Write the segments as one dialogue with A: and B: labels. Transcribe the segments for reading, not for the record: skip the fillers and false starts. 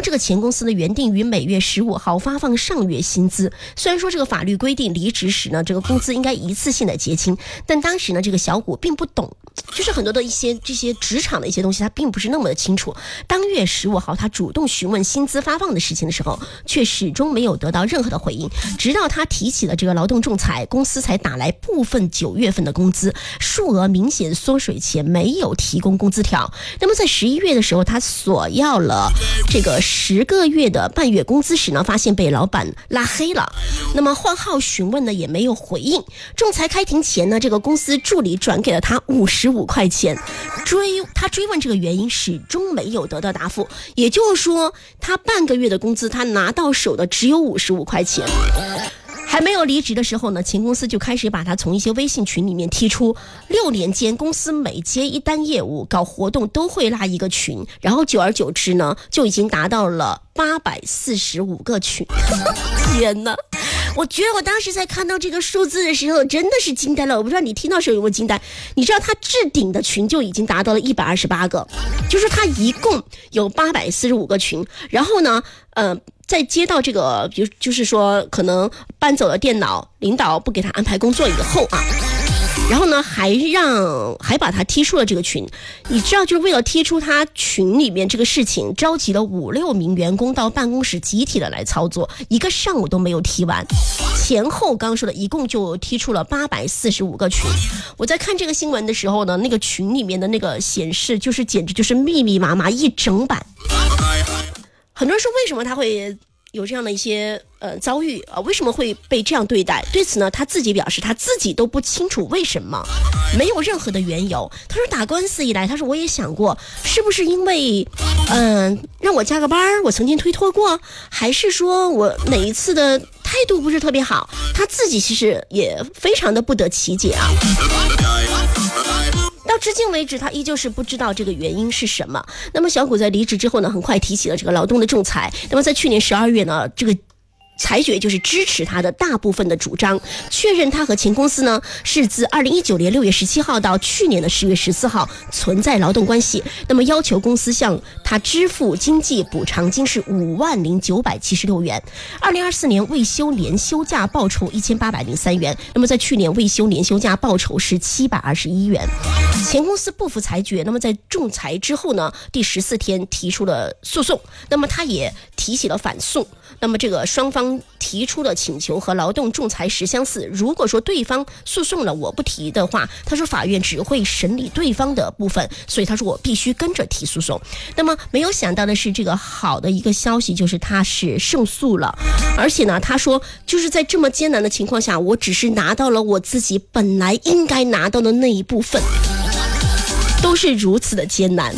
A: 这个前公司呢原定于每月15号发放上月薪资，虽然说这个法律规定离职时呢这个工资应该一次性的结清，但当时呢这个小谷并不懂，就是很多的一些这些职场的一些东西他并不是那么的清楚。当月15号他主动询问薪资发放的事情的时候，却始终没有得到任何的回应，直到他提起了这个劳动仲裁，公司才打来部分9月份的工资，数额明显缩水且没有提供工资条。那么在11月的时候他索要了这个10个月的半月工资时呢，发现被老板拉黑了，那么换号询问呢也没有回应。仲裁开庭前呢，这个公司助理转给了他55块钱，他追问这个原因始终没有得到答复，也就是说他半个月的工资他拿到手的只有55块钱。还没有离职的时候呢，前公司就开始把他从一些微信群里面踢出，6年间公司每接一单业务搞活动都会拉一个群，然后久而久之呢就已经达到了845个群。天哪，我觉得我当时在看到这个数字的时候真的是惊呆了，我不知道你听到时候有没有惊呆。你知道他置顶的群就已经达到了128个，就是他一共有845个群，然后呢在接到这个就是说可能搬走了电脑，领导不给他安排工作以后啊，然后呢还把他踢出了这个群。你知道就是为了踢出他群里面这个事情，召集了5-6名员工到办公室集体的来操作，一个上午都没有踢完，前后刚说的一共就踢出了845个群。我在看这个新闻的时候呢，那个群里面的那个显示就是简直就是密密麻麻一整版。很多人说为什么他会有这样的一些遭遇啊？为什么会被这样对待？对此呢，他自己表示他自己都不清楚为什么，没有任何的缘由。他说打官司以来，他说我也想过，是不是因为让我加个班，我曾经推脱过，还是说我哪一次的态度不是特别好？他自己其实也非常的不得其解啊。到至今为止他依旧是不知道这个原因是什么。那么小谷在离职之后呢，很快提起了这个劳动的仲裁。那么在去年12月呢，这个裁决就是支持他的大部分的主张，确认他和前公司呢是自2019年6月17号到去年的10月14号存在劳动关系。那么要求公司向他支付经济补偿金是50976元。2024年未休年休假报酬1803元。那么在去年未休年休假报酬是721元。前公司不服裁决，那么在仲裁之后呢，第14天提出了诉讼，那么他也提起了反诉。那么这个双方提出的请求和劳动仲裁时相似，如果说对方诉讼了我不提的话，他说法院只会审理对方的部分，所以他说我必须跟着提诉讼。那么没有想到的是，这个好的一个消息就是他是胜诉了，而且呢他说就是在这么艰难的情况下，我只是拿到了我自己本来应该拿到的那一部分，都是如此的艰难。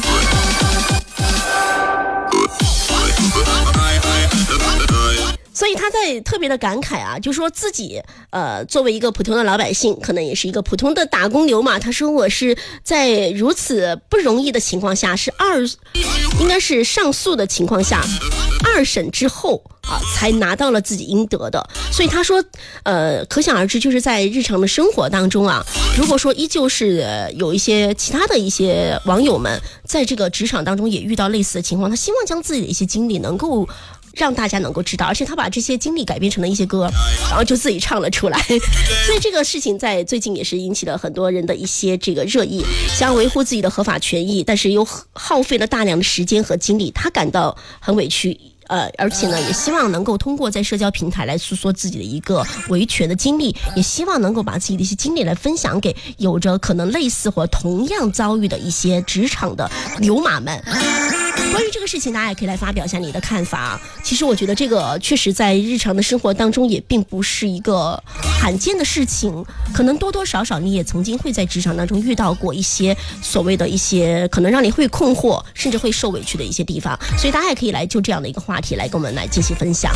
A: 所以他在特别的感慨啊，就说自己作为一个普通的老百姓，可能也是一个普通的打工牛嘛。他说我是在如此不容易的情况下，应该是上诉的情况下，2审之后啊才拿到了自己应得的。所以他说可想而知，就是在日常的生活当中啊，如果说依旧是有一些其他的一些网友们在这个职场当中也遇到类似的情况，他希望将自己的一些经历能够让大家能够知道，而且他把这些经历改编成了一些歌，然后就自己唱了出来。所以这个事情在最近也是引起了很多人的一些这个热议，想维护自己的合法权益，但是又耗费了大量的时间和精力，他感到很委屈。而且呢，也希望能够通过在社交平台来诉说自己的一个维权的经历，也希望能够把自己的一些经历来分享给有着可能类似或同样遭遇的一些职场的牛马们。关于这个事情，大家也可以来发表一下你的看法。其实我觉得这个确实在日常的生活当中也并不是一个罕见的事情，可能多多少少你也曾经会在职场当中遇到过一些所谓的一些可能让你会困惑甚至会受委屈的一些地方，所以大家也可以来就这样的一个话题来跟我们来进行分享。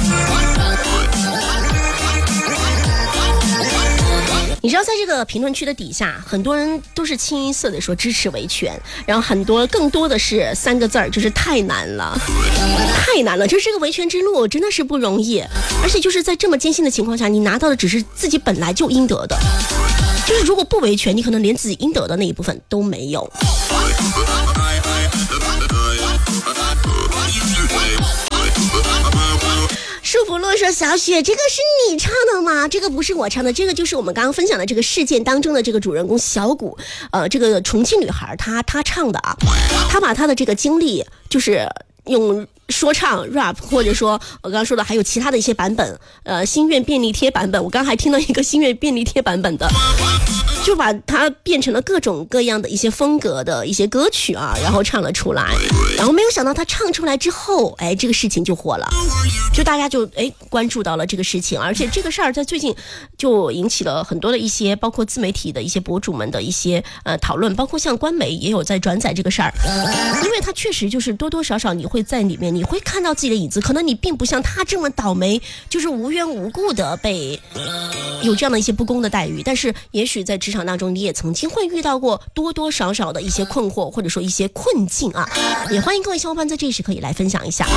A: 你知道在这个评论区的底下，很多人都是清一色的说支持维权，然后更多的是3个字儿，就是太难了，太难了。就是这个维权之路真的是不容易，而且就是在这么艰辛的情况下，你拿到的只是自己本来就应得的，就是如果不维权，你可能连自己应得的那一部分都没有。 跟我说小雪，这个是你唱的吗？这个不是我唱的，这个就是我们刚刚分享的这个事件当中的这个主人公小谷，这个重庆女孩她唱的啊，她把她的这个经历就是用说唱 rap， 或者说我刚刚说的还有其他的一些版本，心愿便利贴版本，我刚还听到一个心愿便利贴版本的，就把它变成了各种各样的一些风格的一些歌曲啊，然后唱了出来，然后没有想到他唱出来之后，哎，这个事情就火了，就大家就关注到了这个事情，而且这个事儿在最近就引起了很多的一些包括自媒体的一些博主们的一些讨论，包括像官媒也有在转载这个事儿，因为他确实就是多多少少你会在里面你会看到自己的影子，可能你并不像他这么倒霉，就是无缘无故的被有这样的一些不公的待遇，但是也许在职场当中你也曾经会遇到过多多少少的一些困惑或者说一些困境啊，也欢迎各位小伙伴在这时可以来分享一下。